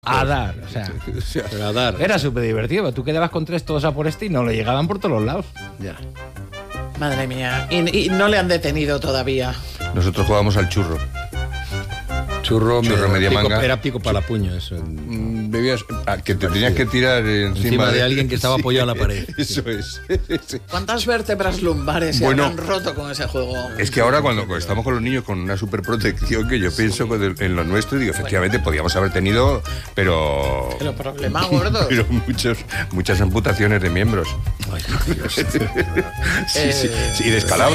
A dar, o sea, a dar. Era súper divertido. Tú quedabas con 3 todos a por este y no le llegaban por todos los lados. Ya. Madre mía. Y no le han detenido todavía. Nosotros jugábamos al churro. Churro media pico, manga. era pico para puño eso. Debías, que te tenías que tirar Encima de alguien que estaba apoyado en la pared. Eso es. ¿Cuántas vértebras lumbares se Bueno, han roto con ese juego? Es que ahora cuando estamos con los niños con una superprotección que yo pienso en lo nuestro, digo, efectivamente podíamos haber tenido, pero problema gordo. pero muchas amputaciones de miembros. Ay, Dios. Sí, y descalabros.